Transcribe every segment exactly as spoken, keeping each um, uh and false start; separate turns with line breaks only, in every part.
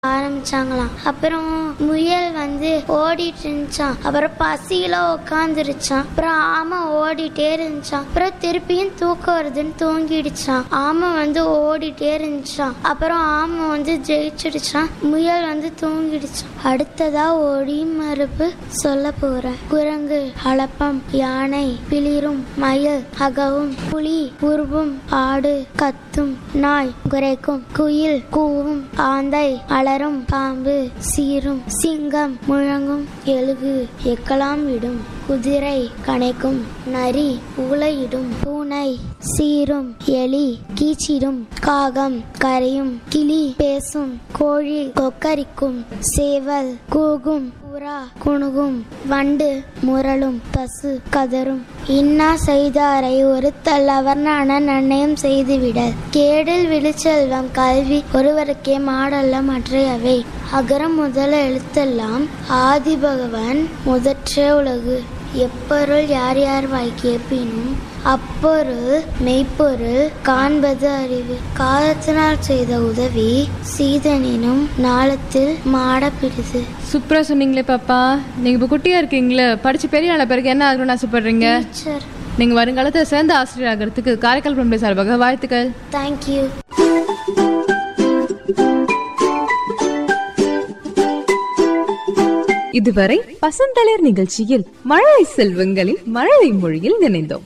ஆரம்பிச்சாங்களாம். அப்புறம் முயல் வந்து ஓடிட்டு இருந்துச்சான். அப்புறம் பசியில உட்காந்துருச்சான். அப்புறம் ஆமை ஓடிட்டே இருந்துச்சான். அப்புறம் திருப்பியும் தூக்கம் வருதுன்னு தூங்கிடுச்சான். ஆமை வந்து ஓடிட்டே இருந்துச்சான். அப்புறம் ஆமை வந்து ஜெயிச்சிடுச்சான். முயல் வந்து தூங்கிடுச்சான். அடுத்ததா ஒடி மரபு சொல்ல போறேன். குரங்கு, அளப்பம், யானை, பிளிரும், மயில், அகவும், புலி, உருவும், ஆடு, கத்தும், நாய், குரைக்கும், குயில், கூவும், ஆந்தை, அலரும், பாம்பு, சீரும், சிங்கம், முழங்கும், எழுகு, எக்கலாம் விடும், குதிரை கணைக்கும், நரி ஊளையிடும், பூனை சீரும், எலி கீச்சிடும், காகம் கரையும், கிளி பேசும், கோழி கொக்கரிக்கும், சேவல் கூகும், புறா குணுகும், வண்டு முரளும், பசு கதரும். இன்னா செய்தாரை ஒருத்தல் அவர்னான நன்னயம் செய்துவிட கேடில் விழுச்செல்வம் கல்வி ஒருவருக்கே மாடல்ல மற்றையவை. அகரம் முதல எழுத்தெல்லாம் ஆதி பகவான் முதற்றே உலகு. எப்பொருள் யார் யார் வாய் கேட்பினும் அப்பொருள் மெய்ப்பொருள் காண்பது அறிவு. காலத்தினால் செய்த உதவி சீதனினும் நாளத்தில் மாட பிடிது.
சூப்பரா சொன்னீங்களே பாப்பா. நீங்க இப்ப குட்டியா இருக்கீங்களே, படிச்சு பெரிய ஆன பிறகு என்ன ஆகணும்னு ஆசைப்படுறீங்க? நீங்க வருங்காலத்தை சிறந்த ஆசிரியர் ஆகிறதுக்கு காரைக்கால் பண்பலை சார்பாக வாழ்த்துக்கள்.
தேங்க்யூ.
இதுவரை பசந்தளிர் நிகழ்ச்சியில் மழலை செல்வங்களின் மழலை மொழியில் நினைந்தோம்.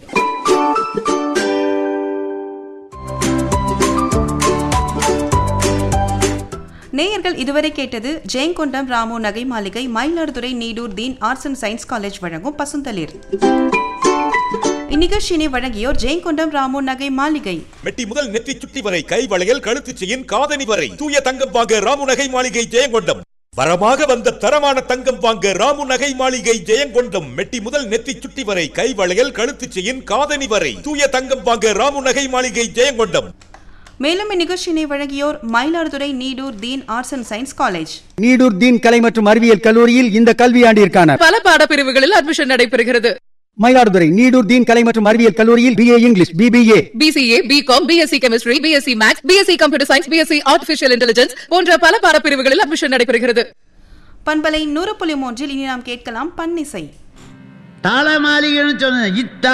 நேயர்கள் இதுவரை கேட்டது ஜெயங்கொண்டம் ராமு நகை மாளிகை, மயிலாடுதுறை நீடூர் தீன் ஆர்ட்ஸ் அண்ட் சயின்ஸ் காலேஜ் வழங்கும் பசுந்தளிர். இந்நிகழ்ச்சியினை வழங்கியோர் ஜெயங்கொண்டம் ராமு நகை மாளிகை.
மெட்டி முதல் நெற்றி சுட்டி வரை கை வளையல் கழுத்து செயின் காதணி வரை தூய தங்கம் வாங்க ராமு நகை மாளிகை ஜெயங்கொண்டம். வரமாக வந்த தரமான தங்கம் வாங்க ராமு நகை மாளிகை ஜெயங்கொண்டம். மெட்டி முதல் நெத்தி சுட்டி வரை கை வளையல் கழுத்து செயின் காதணி வரை தூய தங்கம் வாங்க ராமு நகை மாளிகை ஜெயங்கொண்டம்.
மேலும் இந்நிகழ்ச்சியினை வழங்கியோர் மயிலாடுதுறை நீடூர் தீன் arts and science college.
Needur தீன் கலை மற்றும் அறிவியல் கல்லூரியில் இந்த கல்வியாண்டிற்கான
பல பாடப்பிரிவுகளில் அட்மிஷன் நடைபெறுகிறது.
மயிலாடுதுறை நீடூர் தீன் கலை மற்றும் அறிவியல் கல்லூரியில் BA English, BBA,
PCA, BCom, BSc chemistry, BSc maths, BSc computer science, BSc artificial intelligence போன்ற பல பாடப்பிரிவுகளில் அட்மிஷன் நடைபெறுகிறது.
பண்பலை நூறு புள்ளி மூன்றில் இனி நாம் கேட்கலாம் பன்னிசை.
தாள மாளிகைன்னு சொன்ன